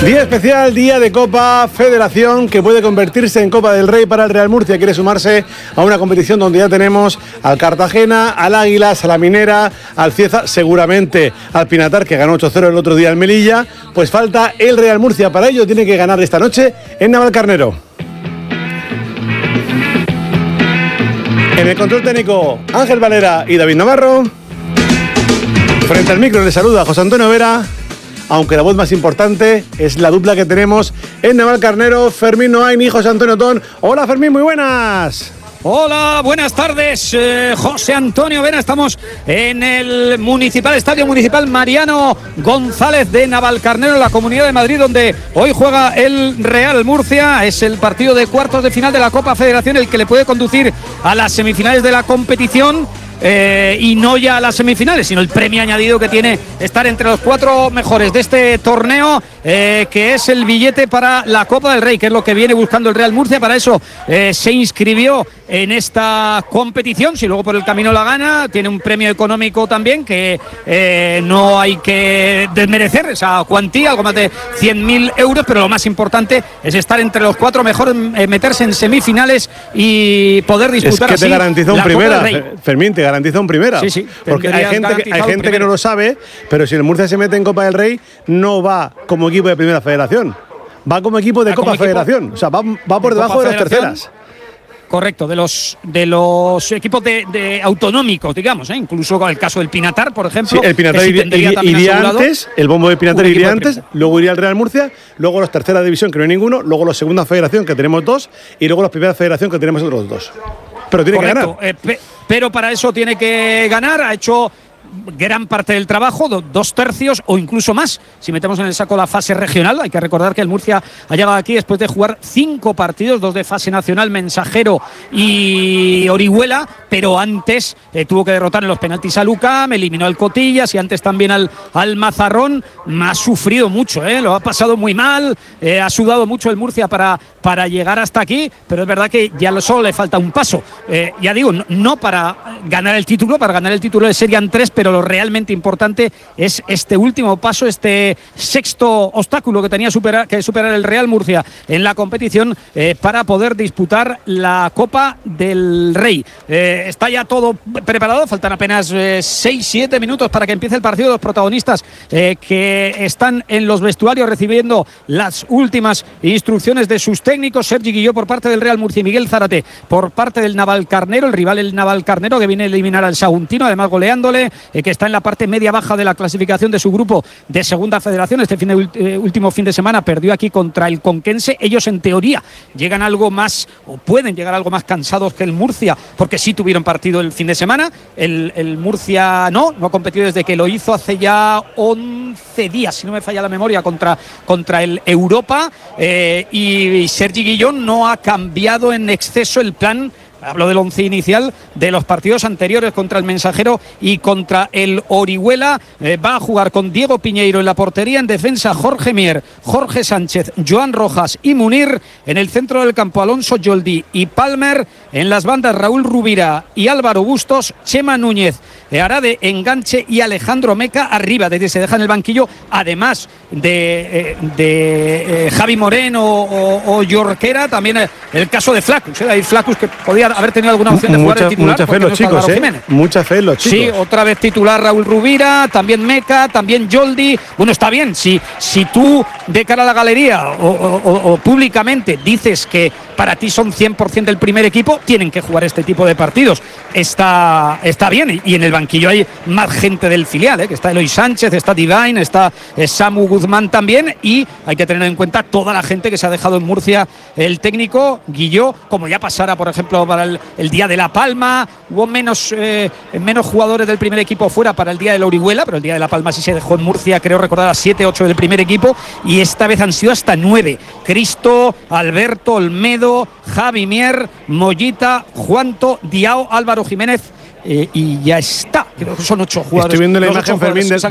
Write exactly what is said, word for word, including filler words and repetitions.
Día especial, día de Copa Federación, que puede convertirse en Copa del Rey para el Real Murcia. Quiere sumarse a una competición donde ya tenemos al Cartagena, al Águilas, a la Minera, al Cieza, seguramente al Pinatar, que ganó ocho cero el otro día al Melilla. Pues falta el Real Murcia. Para ello tiene que ganar esta noche en Navalcarnero. En el control técnico, Ángel Valera y David Navarro. Frente al micro les saluda José Antonio Vera. Aunque la voz más importante es la dupla que tenemos en Navalcarnero, Fermín Noain y José Antonio Ton. Hola Fermín, muy buenas. Hola, buenas tardes, eh, José Antonio Vera. Estamos en el Municipal, Estadio Municipal Mariano González de Navalcarnero, la Comunidad de Madrid, donde hoy juega el Real Murcia. Es el partido de cuartos de final de la Copa Federación, el que le puede conducir a las semifinales de la competición. Eh, y no ya a las semifinales, sino el premio añadido que tiene estar entre los cuatro mejores de este torneo, eh, que es el billete para la Copa del Rey, que es lo que viene buscando el Real Murcia. Para eso eh, se inscribió en esta competición. Si luego por el camino la gana, tiene un premio económico también que eh, no hay que desmerecer esa cuantía, algo más de cien mil euros, pero lo más importante es estar entre los cuatro mejores, eh, meterse en semifinales y poder disputar. Es que te garantiza un primera, Fermín, te garantiza un primera. Sí, sí. Porque hay gente, que, hay gente que no lo sabe, pero si el Murcia se mete en Copa del Rey, no va como equipo de Primera Federación, va como equipo de va Copa Federación. O sea, va, va por debajo de las terceras. Correcto, de los de los equipos de, de autonómicos, digamos, ¿eh? Incluso el caso del Pinatar, por ejemplo. Sí, el Pinatar iría, iría, iría antes, el bombo de Pinatar iría antes, luego iría el Real Murcia, luego los tercera división, que no hay ninguno, luego los segunda federación, que tenemos dos, y luego los primera federación, que tenemos otros dos. Pero tiene Correcto, que ganar. Eh, pe, pero para eso tiene que ganar. Ha hecho gran parte del trabajo, do, dos tercios o incluso más. Si metemos en el saco la fase regional, hay que recordar que el Murcia ha llegado aquí después de jugar cinco partidos, dos de fase nacional, Mensajero y Orihuela, pero antes eh, tuvo que derrotar en los penaltis a Lucam, eliminó al Cotillas y antes también al, al Mazarrón. Ha sufrido mucho, eh, lo ha pasado muy mal, eh, ha sudado mucho el Murcia para, para llegar hasta aquí, pero es verdad que ya solo le falta un paso. Eh, ya digo, no, no para ganar el título, para ganar el título serían tres, pero lo realmente importante es este último paso, este sexto obstáculo que tenía superar, que superar el Real Murcia en la competición eh, para poder disputar la Copa del Rey. Eh, está ya todo preparado, faltan apenas seis siete minutos para que empiece el partido. Los protagonistas eh, que están en los vestuarios recibiendo las últimas instrucciones de sus técnicos, Sergi Guilló por parte del Real Murcia y Miguel Zárate por parte del Navalcarnero, el rival el Navalcarnero, que viene a eliminar al Saguntino, además goleándole, eh, que está en la parte media-baja de la clasificación de su grupo de Segunda Federación. Este fin de, eh, último fin de semana perdió aquí contra el Conquense. Ellos, en teoría, llegan algo más, o pueden llegar algo más cansados que el Murcia, porque sí tuvieron partido el fin de semana. El, el Murcia no, no ha competido desde que lo hizo hace ya once días, si no me falla la memoria, contra, contra el Europa. Eh, y Sergi Guillón no ha cambiado en exceso el plan. Hablo del once inicial de los partidos anteriores contra el Mensajero y contra el Orihuela. Eh, va a jugar con Diego Piñeiro en la portería, en defensa Jorge Mier, Jorge Sánchez, Joan Rojas y Munir. En el centro del campo Alonso Yoldi y Palmer. En las bandas Raúl Rubira y Álvaro Bustos. Chema Núñez eh, hará de enganche y Alejandro Meca arriba, desde se deja en el banquillo, además de, eh, de eh, Javi Moreno o, o Jorquera. También eh, el caso de Flacus, eh, hay Flacus que podía haber tenido alguna opción de mucha, jugar el titular. Mucha fe en los chicos, ¿eh? Mucha fe en los chicos. Sí, otra vez titular Raúl Rubira, también Meca, también Yoldi. Bueno, está bien, si, si tú de cara a la galería o, o, o públicamente dices que para ti son cien por ciento del primer equipo, tienen que jugar este tipo de partidos. Está, está bien, y en el banquillo hay más gente del filial, ¿eh? Que está Eloy Sánchez, está Divine, está eh, Samu Guzmán también, y hay que tener en cuenta toda la gente que se ha dejado en Murcia el técnico Guilló, como ya pasara, por ejemplo, para el, el día de La Palma. Hubo menos, eh, menos jugadores del primer equipo fuera para el día de la Orihuela, pero el día de La Palma sí se dejó en Murcia, creo recordar, a siete ocho del primer equipo, y esta vez han sido hasta nueve. Cristo, Alberto, Olmedo, Javi Mier, Mollita, Juanto, Diao, Álvaro Jiménez, eh, y ya está. Creo que son ocho jugadores. Estoy viendo la imagen, Fermín, de,